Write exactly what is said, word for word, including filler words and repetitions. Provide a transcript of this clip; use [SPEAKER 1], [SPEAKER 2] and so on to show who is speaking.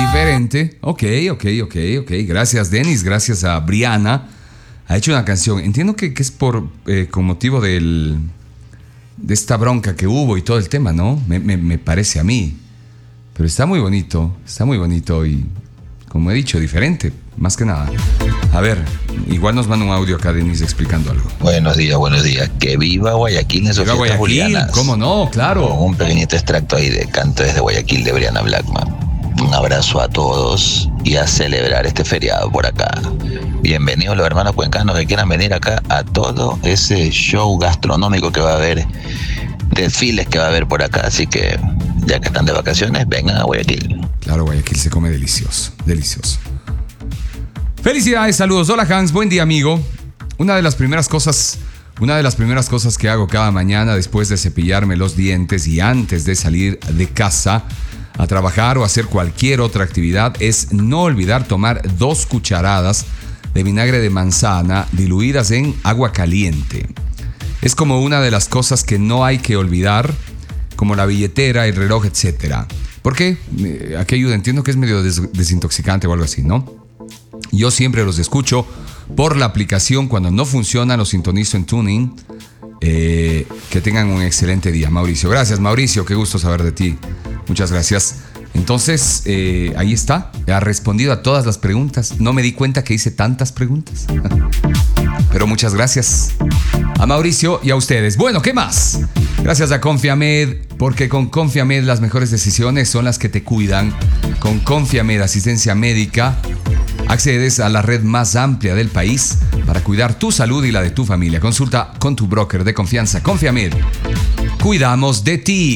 [SPEAKER 1] diferente. Ok, ok, ok, ok. Gracias, Denis. Gracias a Briana. Ha hecho una canción. Entiendo que, que es por eh, con motivo del de esta bronca que hubo y todo el tema, ¿no? Me, me, me parece a mí. Pero está muy bonito. Está muy bonito y, como he dicho, diferente. Más que nada. A ver, igual nos manda un audio acá, Denis, explicando algo.
[SPEAKER 2] Buenos días, buenos días. Que viva Guayaquil en sus
[SPEAKER 1] Viva
[SPEAKER 2] fiestas
[SPEAKER 1] Guayaquil,
[SPEAKER 2] julianas.
[SPEAKER 1] ¿cómo no? Claro.
[SPEAKER 2] Con un pequeñito extracto ahí de Canto desde Guayaquil de Briana Blackman. Un abrazo a todos y a celebrar este feriado por acá. Bienvenidos los hermanos cuencanos que quieran venir acá a todo ese show gastronómico que va a haber, desfiles que va a haber por acá. Así que ya que están de vacaciones, vengan a Guayaquil.
[SPEAKER 1] Claro, Guayaquil se come delicioso, delicioso. Felicidades, saludos. Hola Hans, buen día amigo. Una de las primeras cosas, una de las primeras cosas que hago cada mañana después de cepillarme los dientes y antes de salir de casa a trabajar o hacer cualquier otra actividad es no olvidar tomar dos cucharadas de vinagre de manzana diluidas en agua caliente. Es como una de las cosas que no hay que olvidar, como la billetera, el reloj, etcétera. ¿Por qué? Eh, ¿A qué ayuda? Entiendo que es medio des- desintoxicante o algo así, ¿no? Yo siempre los escucho por la aplicación. Cuando no funcionan, los sintonizo en Tuning. Eh, que tengan un excelente día, Mauricio. Gracias, Mauricio. Qué gusto saber de ti. Muchas gracias. Entonces, eh, ahí está. Ha respondido a todas las preguntas. No me di cuenta que hice tantas preguntas. Pero muchas gracias a Mauricio y a ustedes. Bueno, ¿qué más? Gracias a Confiamed, porque con Confiamed las mejores decisiones son las que te cuidan. Con Confiamed Asistencia Médica accedes a la red más amplia del país para cuidar tu salud y la de tu familia. Consulta con tu broker de confianza. Confiamed. Cuidamos de ti.